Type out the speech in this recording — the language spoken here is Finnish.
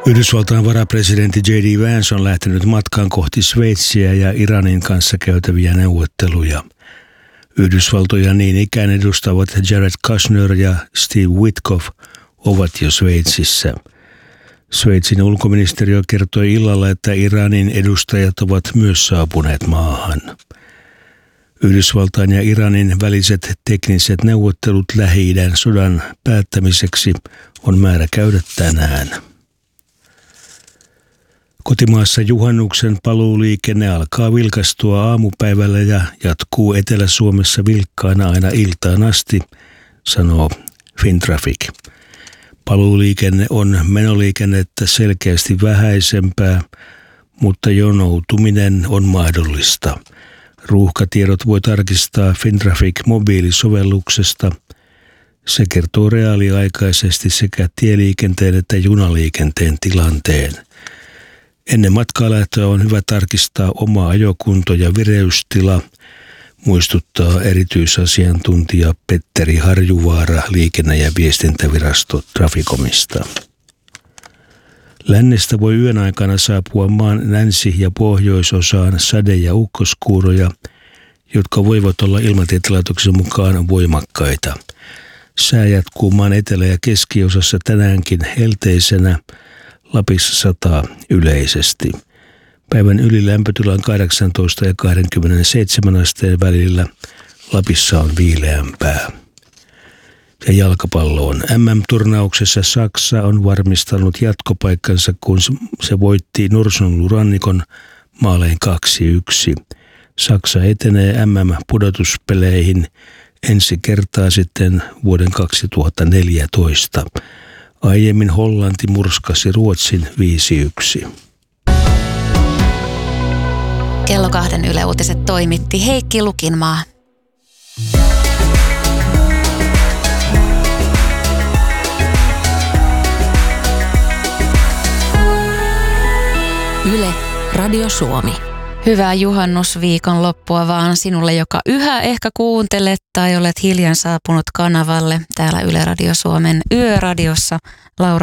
Yhdysvaltain varapresidentti J.D. Vance on lähtenyt matkaan kohti Sveitsiä ja Iranin kanssa käytäviä neuvotteluja. Yhdysvaltoja niin ikään edustavat Jared Kushner ja Steve Witkoff ovat jo Sveitsissä. Sveitsin ulkoministeriö kertoi illalla, että Iranin edustajat ovat myös saapuneet maahan. Yhdysvaltain ja Iranin väliset tekniset neuvottelut Lähi-idän sodan päättämiseksi on määrä käydä tänään. Kotimaassa juhannuksen paluuliikenne alkaa vilkastua aamupäivällä ja jatkuu Etelä-Suomessa vilkkaana aina iltaan asti, sanoo Fintraffic. Paluuliikenne on menoliikennettä selkeästi vähäisempää, mutta jonoutuminen on mahdollista. Ruuhkatiedot voi tarkistaa Fintraffic mobiilisovelluksesta. Se kertoo reaaliaikaisesti sekä tieliikenteen että junaliikenteen tilanteen. Ennen matkalähtöä on hyvä tarkistaa oma ajokunto ja vireystila, muistuttaa erityisasiantuntija Petteri Harjuvaara Liikenne- ja viestintävirasto Traficomista. Lännestä voi yön aikana saapua maan länsi- ja pohjoisosaan sade- ja ukkoskuuroja, jotka voivat olla ilmatieteen mukaan voimakkaita. Sää jatkuu maan etelä- ja keskiosassa tänäänkin helteisenä, Lapissa sataa yleisesti. Päivän ylilämpötila on 18 ja 27 asteen välillä. Lapissa on viileämpää. Ja jalkapalloon. MM-turnauksessa Saksa on varmistanut jatkopaikkansa, kun se voitti Norsunluurannikon maalein 2-1. Saksa etenee MM-pudotuspeleihin ensi kertaa sitten vuoden 2014. Aiemmin Hollanti murskasi Ruotsin 5-1. Kello 2 Yle Uutiset toimitti Heikki Lukinmaa. Yle Radio Suomi. Hyvää juhannusviikon loppua vaan sinulle, joka yhä ehkä kuuntelet tai olet hiljan saapunut kanavalle täällä Yle Radio Suomen Yöradiossa. Laura